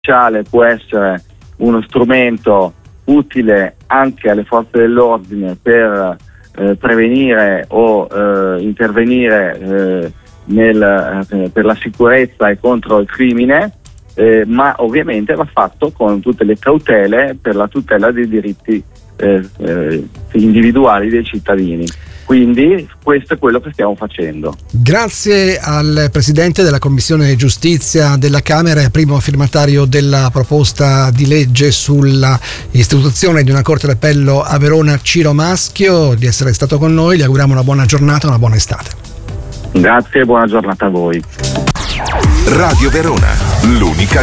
speciale può essere uno strumento utile anche alle forze dell'ordine per prevenire o intervenire per la sicurezza e contro il crimine, ma ovviamente va fatto con tutte le cautele per la tutela dei diritti individuali dei cittadini. Quindi questo è quello che stiamo facendo. Grazie al Presidente della Commissione Giustizia della Camera e primo firmatario della proposta di legge sulla istituzione di una Corte d'Appello a Verona, Ciro Maschio, di essere stato con noi. Gli auguriamo una buona giornata, una buona estate. Grazie e buona giornata a voi. Radio Verona, l'unica